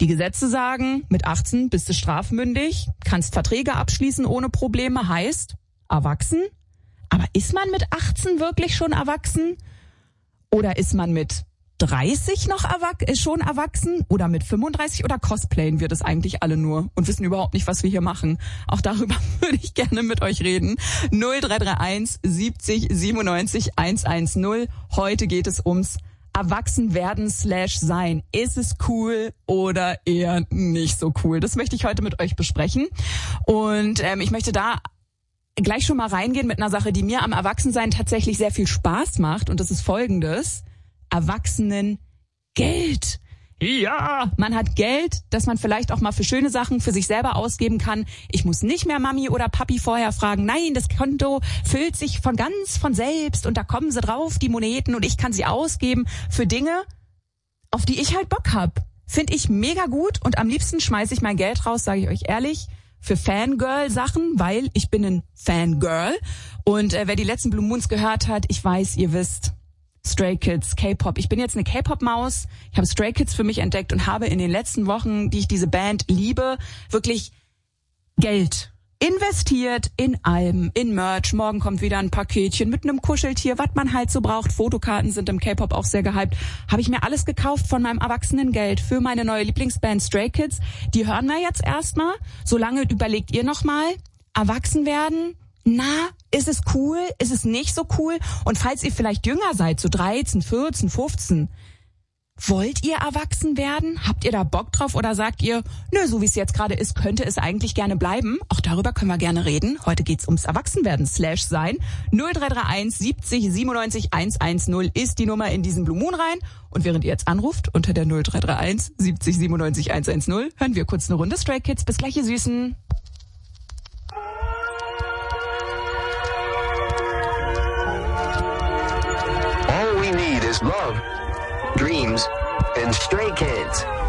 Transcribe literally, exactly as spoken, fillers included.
Die Gesetze sagen, mit achtzehn bist du strafmündig, kannst Verträge abschließen ohne Probleme, heißt erwachsen. Aber ist man mit achtzehn wirklich schon erwachsen? Oder ist man mit dreißig noch erwach- äh, schon erwachsen? Oder mit fünfunddreißig? Oder cosplayen wir das eigentlich alle nur und wissen überhaupt nicht, was wir hier machen? Auch darüber würde ich gerne mit euch reden. null drei drei eins siebzig siebenundneunzig hundertzehn. Heute geht es ums Erwachsenwerden slash sein. Ist es cool oder eher nicht so cool? Das möchte ich heute mit euch besprechen. Und ähm, ich möchte da gleich schon mal reingehen mit einer Sache, die mir am Erwachsensein tatsächlich sehr viel Spaß macht. Und das ist Folgendes. Erwachsenengeld. Ja, man hat Geld, das man vielleicht auch mal für schöne Sachen für sich selber ausgeben kann. Ich muss nicht mehr Mami oder Papi vorher fragen. Nein, das Konto füllt sich von ganz von selbst und da kommen sie drauf, die Moneten, und ich kann sie ausgeben für Dinge, auf die ich halt Bock hab. Finde ich mega gut und am liebsten schmeiße ich mein Geld raus, sage ich euch ehrlich, für Fangirl-Sachen, weil ich bin ein Fangirl. Und äh, wer die letzten Blue Moons gehört hat, ich weiß, ihr wisst, Stray Kids, K-Pop. Ich bin jetzt eine K-Pop-Maus. Ich habe Stray Kids für mich entdeckt und habe in den letzten Wochen, die ich diese Band liebe, wirklich Geld investiert in Alben, in Merch. Morgen kommt wieder ein Paketchen mit einem Kuscheltier, was man halt so braucht. Fotokarten sind im K-Pop auch sehr gehypt. Habe ich mir alles gekauft von meinem Erwachsenengeld für meine neue Lieblingsband Stray Kids. Die hören wir jetzt erstmal. Solange überlegt ihr nochmal, erwachsen werden. Na, ist es cool? Ist es nicht so cool? Und falls ihr vielleicht jünger seid, so dreizehn, vierzehn, fünfzehn, wollt ihr erwachsen werden? Habt ihr da Bock drauf oder sagt ihr, nö, so wie es jetzt gerade ist, könnte es eigentlich gerne bleiben? Auch darüber können wir gerne reden. Heute geht's ums Erwachsenwerden slash sein. null drei drei eins siebzig siebenundneunzig hundertzehn ist die Nummer in diesen Blue Moon rein. Und während ihr jetzt anruft unter der null drei drei eins siebzig siebenundneunzig hundertzehn, hören wir kurz eine Runde Stray Kids. Bis gleich, ihr Süßen. All we need is love, dreams, and Stray Kids.